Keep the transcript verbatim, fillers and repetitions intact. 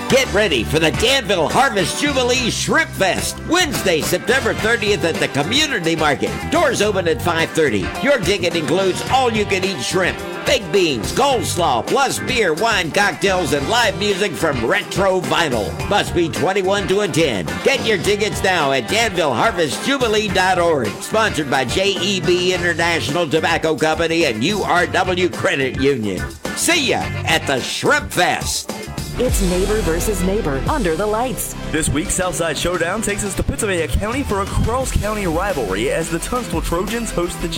Get ready for the Danville Harvest Jubilee Shrimp Fest, Wednesday, September thirtieth at the Community Market. Doors open at five thirty. Your ticket includes all-you-can-eat shrimp, baked beans, coleslaw, plus beer, wine, cocktails, and live music from Retro Vinyl. Must be twenty-one to attend. Get your tickets now at danville harvest jubilee dot org. Sponsored by J E B International Tobacco Company and U R W Credit Union. See ya at the Shrimp Fest. It's neighbor versus neighbor under the lights. This week, Southside Showdown takes us to Pittsylvania County for a cross-county rivalry as the Tunstall Trojans host the